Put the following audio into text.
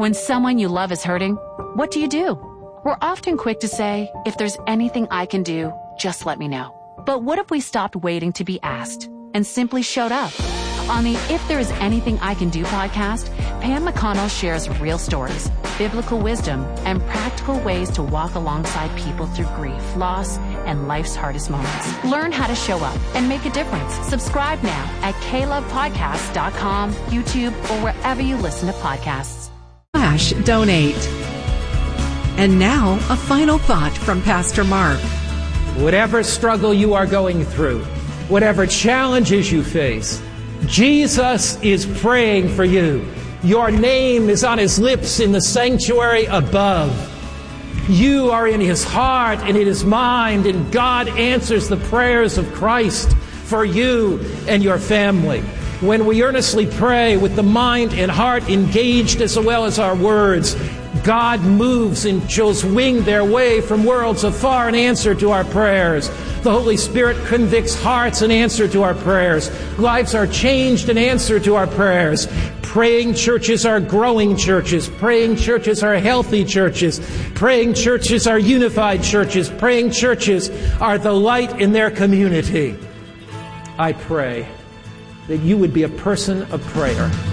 When someone you love is hurting, what do? We're often quick to say, if there's anything I can do, just let me know. But what if we stopped waiting to be asked and simply showed up? On the If There Is Anything I Can Do podcast, Pam McConnell shares real stories, biblical wisdom, and practical ways to walk alongside people through grief, loss, and life's hardest moments. Learn how to show up and make a difference. Subscribe now at KLovePodcasts.com, YouTube, or wherever you listen to podcasts. /donate. And now, a final thought from Pastor Mark. Whatever struggle you are going through, whatever challenges you face, Jesus is praying for you. Your name is on His lips in the sanctuary above. You are in His heart and in His mind, and God answers the prayers of Christ for you and your family. When we earnestly pray with the mind and heart engaged as well as our words, God moves and angels wing their way from worlds afar in answer to our prayers. The Holy Spirit convicts hearts in answer to our prayers. Lives are changed in answer to our prayers. Praying churches are growing churches. Praying churches are healthy churches. Praying churches are unified churches. Praying churches are the light in their community. I pray that you would be a person of prayer.